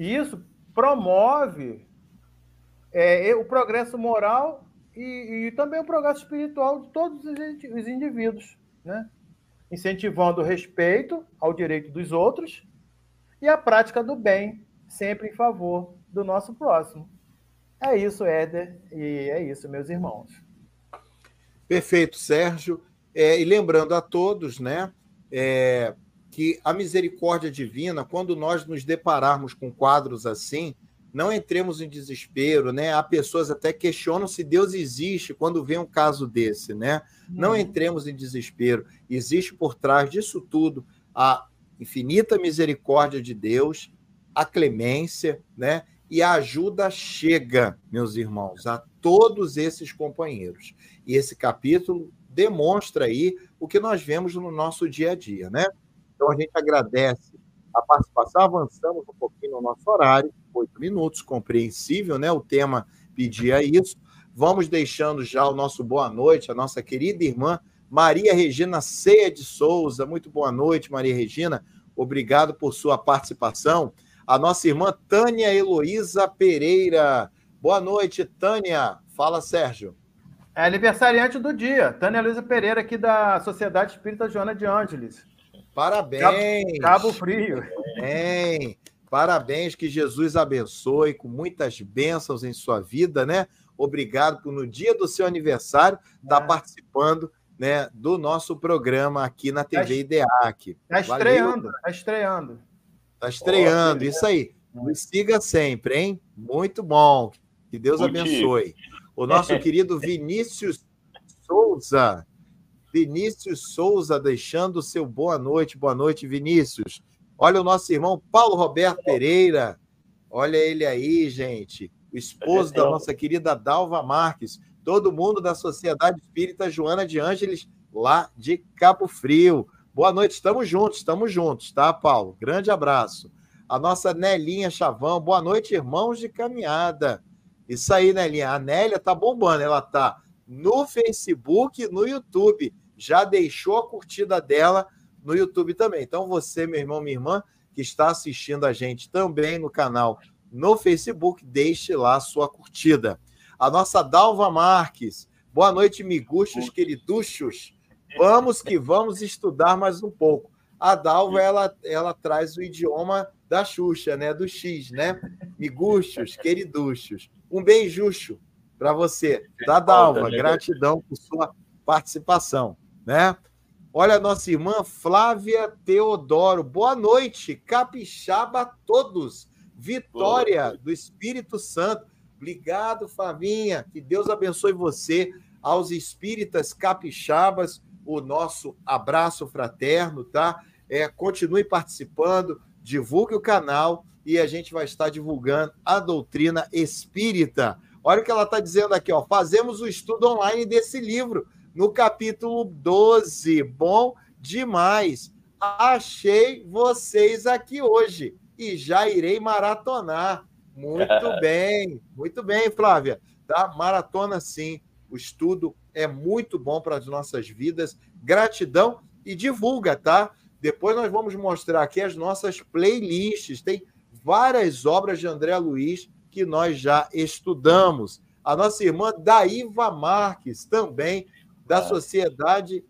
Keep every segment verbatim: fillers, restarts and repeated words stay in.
E isso promove é, o progresso moral e, e também o progresso espiritual de todos os indivíduos, né? Incentivando o respeito ao direito dos outros e a prática do bem, sempre em favor do nosso próximo. É isso, Éder, e é isso, meus irmãos. Perfeito, Sérgio. É, e lembrando a todos, né, é, que a misericórdia divina, quando nós nos depararmos com quadros assim, não entremos em desespero, né? Há pessoas até que questionam se Deus existe quando vem um caso desse, né? Uhum. Não entremos em desespero. Existe por trás disso tudo a infinita misericórdia de Deus, a clemência, né? E a ajuda chega, meus irmãos, a todos esses companheiros. E esse capítulo demonstra aí o que nós vemos no nosso dia a dia, né? Então a gente agradece a participação, avançamos um pouquinho no nosso horário, oito minutos, compreensível, né? O tema pedia isso. Vamos deixando já o nosso boa noite, a nossa querida irmã Maria Regina Ceia de Souza. Muito boa noite, Maria Regina. Obrigado por sua participação. A nossa irmã Tânia Heloísa Pereira. Boa noite, Tânia. Fala, Sérgio. É aniversariante do dia. Tânia Heloísa Pereira, aqui da Sociedade Espírita Joana de Ângeles. Parabéns! Cabo, Cabo Frio. Parabéns! Parabéns, que Jesus abençoe com muitas bênçãos em sua vida, né? Obrigado por, no dia do seu aniversário, estar é. participando, né, do nosso programa aqui na T V I D E A C. Está estreando, está estreando. Está estreando, oh, isso aí. Nos siga sempre, hein? Muito bom. Que Deus abençoe. O nosso querido Vinícius Souza. Vinícius Souza deixando o seu boa noite. Boa noite, Vinícius. Olha o nosso irmão Paulo Roberto Pereira. Olha ele aí, gente. O esposo da nossa querida Dalva Marques. Todo mundo da Sociedade Espírita Joana de Ângeles, lá de Cabo Frio. Boa noite, estamos juntos, estamos juntos, tá, Paulo? Grande abraço. A nossa Nelinha Chavão. Boa noite, irmãos de caminhada. Isso aí, Nelinha. A Nélia tá bombando. Ela tá no Facebook e no YouTube. Já deixou a curtida dela no YouTube também. Então, você, meu irmão, minha irmã, que está assistindo a gente também no canal no Facebook, deixe lá a sua curtida. A nossa Dalva Marques. Boa noite, miguxos, queriduchos. Vamos que vamos estudar mais um pouco. A Dalva, ela, ela traz o idioma da Xuxa, né? Do X, né? Miguxos, queriduchos. Um beijucho para você, tá, Dalva? Gratidão por sua participação, né? Olha a nossa irmã Flávia Teodoro. Boa noite, capixaba a todos. Vitória do Espírito Santo. Obrigado, Flavinha. Que Deus abençoe você. Aos espíritas capixabas, o nosso abraço fraterno, tá? É, continue participando, divulgue o canal e a gente vai estar divulgando a doutrina espírita. Olha o que ela está dizendo aqui, ó. Fazemos o estudo online desse livro, no capítulo doze. Bom demais. Achei vocês aqui hoje e já irei maratonar. Muito bem, muito bem, Flávia. Tá? Maratona sim. O estudo é muito bom para as nossas vidas. Gratidão e divulga, tá? Depois nós vamos mostrar aqui as nossas playlists. Tem várias obras de André Luiz que nós já estudamos. A nossa irmã Daíva Marques, também da Sociedade...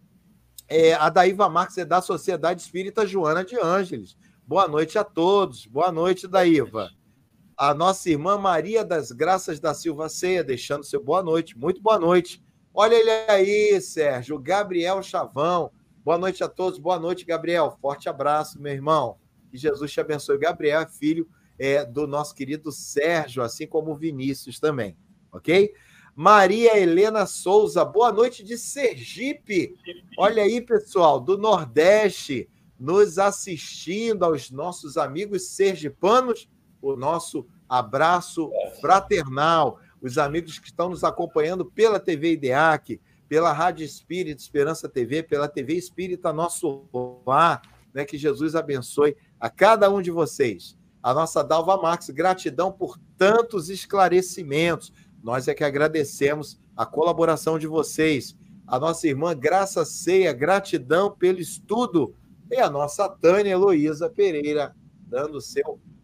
É, a Daíva Marques é da Sociedade Espírita Joana de Ângeles. Boa noite a todos. Boa noite, Daíva. A nossa irmã Maria das Graças da Silva Ceia, deixando seu boa noite. Muito boa noite. Olha ele aí, Sérgio. Gabriel Chavão. Boa noite a todos. Boa noite, Gabriel. Forte abraço, meu irmão. Que Jesus te abençoe. Gabriel é filho é, do nosso querido Sérgio, assim como o Vinícius também. Ok? Maria Helena Souza. Boa noite de Sergipe. Olha aí, pessoal, do Nordeste, nos assistindo, aos nossos amigos sergipanos. O nosso abraço fraternal, os amigos que estão nos acompanhando pela T V I D E A C, pela Rádio Espírita Esperança T V, pela T V Espírita Nosso Lar, né? Que Jesus abençoe a cada um de vocês. A nossa Dalva Marques, gratidão por tantos esclarecimentos. Nós é que agradecemos a colaboração de vocês. A nossa irmã Graça Ceia, gratidão pelo estudo. E a nossa Tânia Heloísa Pereira, dando o seu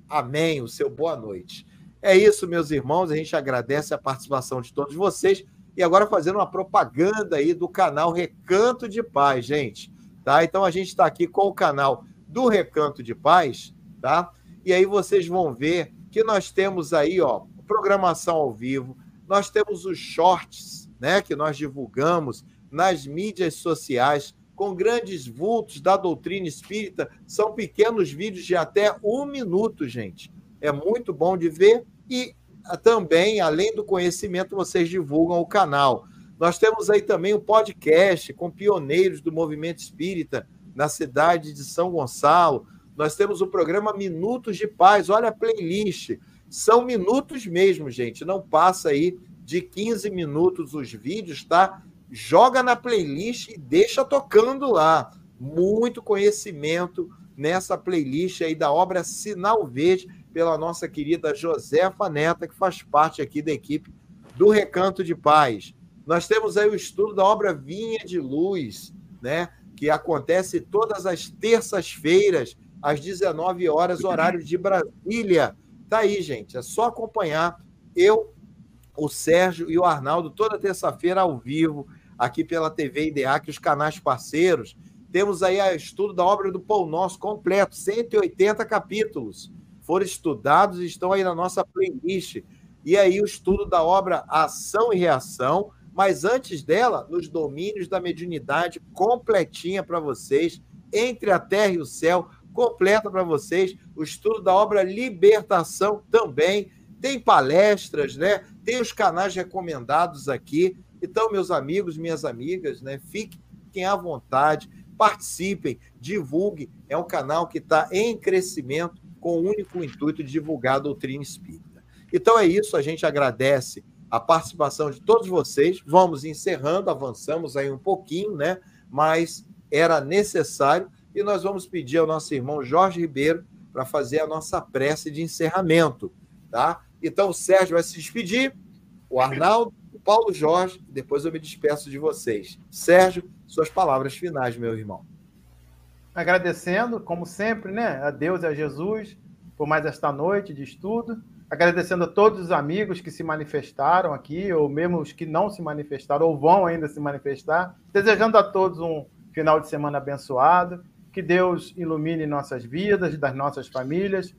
Amém, o seu boa noite. É isso, meus irmãos, a gente agradece a participação de todos vocês. E agora fazendo uma propaganda aí do canal Recanto de Paz, gente. Tá? Então a gente está aqui com o canal do Recanto de Paz, tá? E aí vocês vão ver que nós temos aí, ó, programação ao vivo, nós temos os shorts, né, que nós divulgamos nas mídias sociais, com grandes vultos da doutrina espírita, são pequenos vídeos de até um minuto, gente. É muito bom de ver e também, além do conhecimento, vocês divulgam o canal. Nós temos aí também um podcast com pioneiros do movimento espírita na cidade de São Gonçalo. Nós temos o programa Minutos de Paz. Olha a playlist. São minutos mesmo, gente. Não passa aí de quinze minutos os vídeos, tá? Joga na playlist e deixa tocando lá. Muito conhecimento nessa playlist aí da obra Sinal Verde, pela nossa querida Josefa Neta, que faz parte aqui da equipe do Recanto de Paz. Nós temos aí o estudo da obra Vinha de Luz, né, que acontece todas as terças-feiras, às dezenove horas, horário de Brasília. Tá aí, gente, é só acompanhar. Eu, o Sérgio e o Arnaldo, toda terça-feira ao vivo, aqui pela T V I D A, que os canais parceiros. Temos aí o estudo da obra do Pão Nosso completo, cento e oitenta capítulos. Foram estudados e estão aí na nossa playlist. E aí o estudo da obra Ação e Reação, mas antes dela, nos domínios da mediunidade, completinha para vocês, Entre a Terra e o Céu, completa para vocês, o estudo da obra Libertação também, tem palestras, né? Tem os canais recomendados aqui. Então, meus amigos, minhas amigas, né? Fiquem à vontade, participem, divulguem. É um canal que está em crescimento, com o único intuito de divulgar a doutrina espírita. Então é isso, a gente agradece a participação de todos vocês. Vamos encerrando, avançamos aí um pouquinho, né? Mas era necessário, e nós vamos pedir ao nosso irmão Jorge Ribeiro para fazer a nossa prece de encerramento, tá? Então o Sérgio vai se despedir, o Arnaldo, o Paulo Jorge, e depois eu me despeço de vocês. Sérgio, suas palavras finais, meu irmão. Agradecendo, como sempre, né, a Deus e a Jesus por mais esta noite de estudo. Agradecendo a todos os amigos que se manifestaram aqui, ou mesmo os que não se manifestaram, ou vão ainda se manifestar. Desejando a todos um final de semana abençoado. Que Deus ilumine nossas vidas, das nossas famílias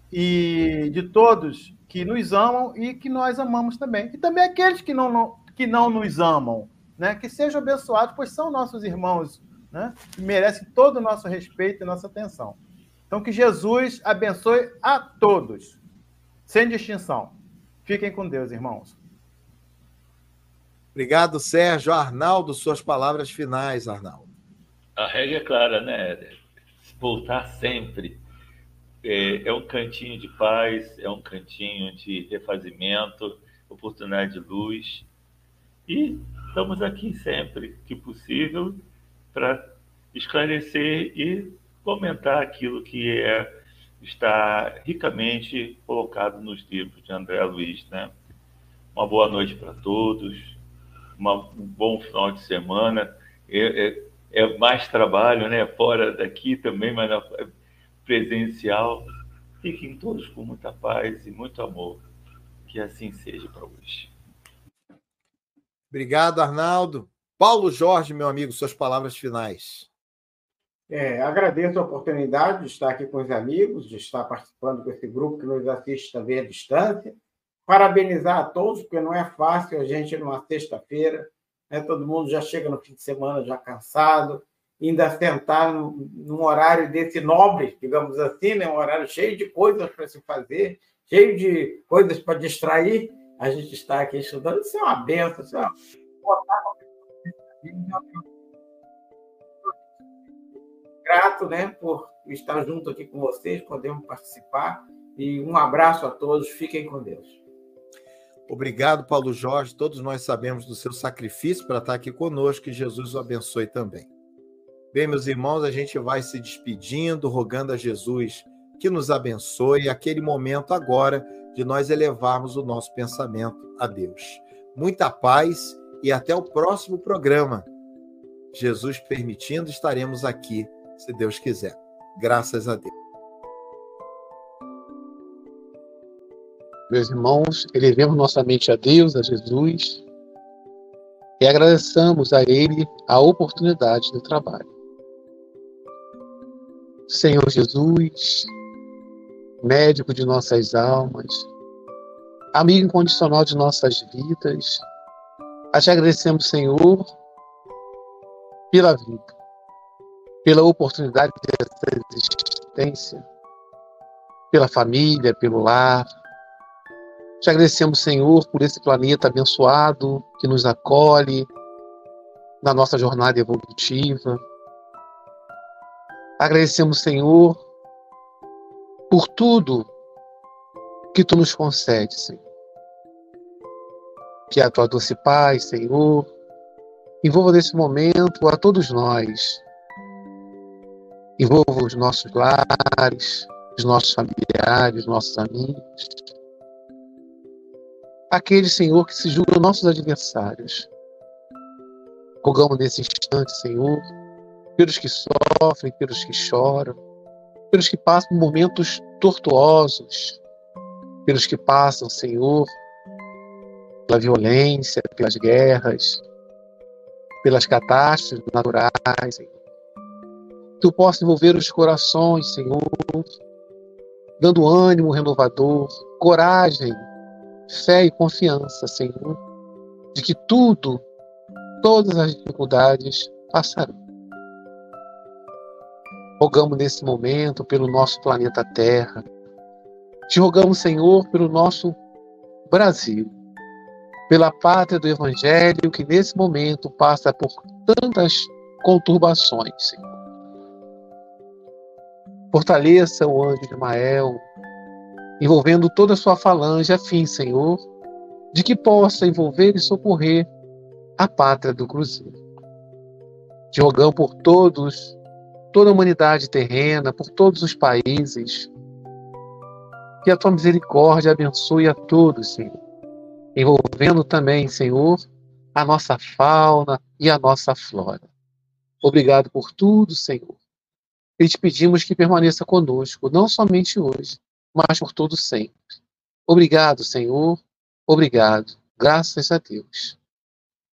e de todos que nos amam e que nós amamos também. E também aqueles que não, não, que não nos amam, né, que sejam abençoados, pois são nossos irmãos, né, que merecem todo o nosso respeito e nossa atenção. Então, que Jesus abençoe a todos, sem distinção. Fiquem com Deus, irmãos. Obrigado, Sérgio. Arnaldo, suas palavras finais, Arnaldo. A regra é clara, né? Voltar sempre. É, é um cantinho de paz, é um cantinho de refazimento, oportunidade de luz. E estamos aqui sempre que possível para esclarecer e comentar aquilo que é, está ricamente colocado nos livros de André Luiz, né? Uma boa noite para todos, uma, um bom final de semana. É, é, é mais trabalho, né? Fora daqui também, mas na, presencial. Fiquem todos com muita paz e muito amor. Que assim seja para hoje. Obrigado, Arnaldo. Paulo Jorge, meu amigo, suas palavras finais. É, agradeço a oportunidade de estar aqui com os amigos, de estar participando com esse grupo que nos assiste também à distância. Parabenizar a todos, porque não é fácil a gente, numa sexta-feira, né, todo mundo já chega no fim de semana já cansado, ainda sentar num, num horário desse nobre, digamos assim, né, um horário cheio de coisas para se fazer, cheio de coisas para distrair. A gente está aqui estudando, isso é uma benção, isso é uma... Grato, né, por estar junto aqui com vocês, podemos participar, e um abraço a todos, fiquem com Deus. Obrigado, Paulo Jorge, todos nós sabemos do seu sacrifício para estar aqui conosco, que Jesus o abençoe também. Bem, meus irmãos, a gente vai se despedindo, rogando a Jesus que nos abençoe, aquele momento agora de nós elevarmos o nosso pensamento a Deus. Muita paz e até o próximo programa. Jesus permitindo, estaremos aqui, se Deus quiser. Graças a Deus. Meus irmãos, elevemos nossa mente a Deus, a Jesus, e agradeçamos a Ele a oportunidade do trabalho. Senhor Jesus, médico de nossas almas, amigo incondicional de nossas vidas, a te agradecemos, Senhor, pela vida, pela oportunidade dessa existência, pela família, pelo lar. Te agradecemos, Senhor, por esse planeta abençoado que nos acolhe na nossa jornada evolutiva. Agradecemos, Senhor, por tudo que Tu nos concede, Senhor. Que a Tua doce paz, Senhor, envolva nesse momento a todos nós. Envolva os nossos lares, os nossos familiares, os nossos amigos. Aqueles, Senhor, que se julgam nossos adversários. Rogamos nesse instante, Senhor, pelos que sofrem, pelos que choram, pelos que passam momentos tortuosos, pelos que passam, Senhor, pela violência, pelas guerras, pelas catástrofes naturais, Senhor. Tu possa envolver os corações, Senhor, dando ânimo renovador, coragem, fé e confiança, Senhor, de que tudo, todas as dificuldades passarão. Rogamos nesse momento pelo nosso planeta Terra. Te rogamos, Senhor, pelo nosso Brasil, pela pátria do Evangelho que nesse momento passa por tantas conturbações, Senhor. Fortaleça o anjo de Mael, envolvendo toda a sua falange, a fim, Senhor, de que possa envolver e socorrer a pátria do Cruzeiro. Te rogamos por todos, toda a humanidade terrena, por todos os países, que a Tua misericórdia abençoe a todos, Senhor, envolvendo também, Senhor, a nossa fauna e a nossa flora. Obrigado por tudo, Senhor. E te pedimos que permaneça conosco, não somente hoje, mas por todo sempre. Obrigado, Senhor. Obrigado. Graças a Deus.